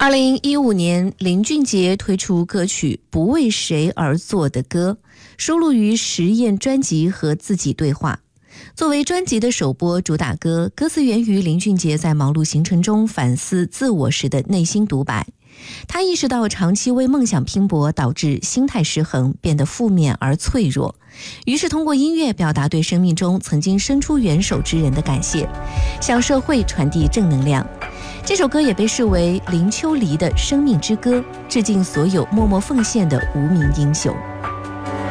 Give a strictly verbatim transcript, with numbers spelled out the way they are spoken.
二零一五年，林俊杰推出歌曲《不为谁而作的歌》，收录于实验专辑和自己对话。作为专辑的首播主打歌，歌词源于林俊杰在忙碌行程中反思自我时的内心独白。他意识到长期为梦想拼搏导致心态失衡，变得负面而脆弱，于是通过音乐表达对生命中曾经伸出援手之人的感谢，向社会传递正能量。这首歌也被视为林秋离的生命之歌，致敬所有默默奉献的无名英雄。